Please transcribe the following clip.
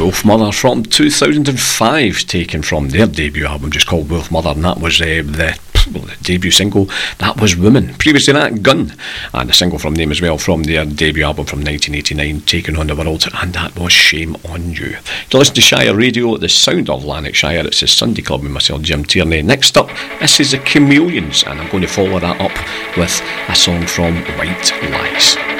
Wolfmother from 2005, taken from their debut album just called Wolfmother, and that was the debut single, that was Woman. Previously that, Gun, and a single from them as well from their debut album from 1989, Taking on the World, and that was Shame on You. To listen to Shire Radio, the sound of Lanarkshire, it's the Sunday Club with myself, Jim Tierney. Next up, this is the Chameleons, and I'm going to follow that up with a song from White Lies.